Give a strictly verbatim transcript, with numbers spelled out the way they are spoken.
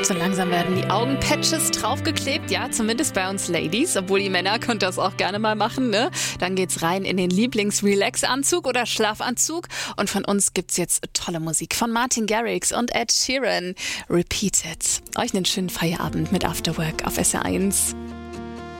So langsam werden die Augenpatches draufgeklebt, ja, zumindest bei uns Ladies, obwohl die Männer könnt das auch gerne mal machen, ne? Dann geht's rein in den Lieblings-Relax-Anzug oder Schlafanzug und von uns gibt's jetzt tolle Musik von Martin Garrix und Ed Sheeran. Repeated. Euch einen schönen Feierabend mit After Work auf S R eins.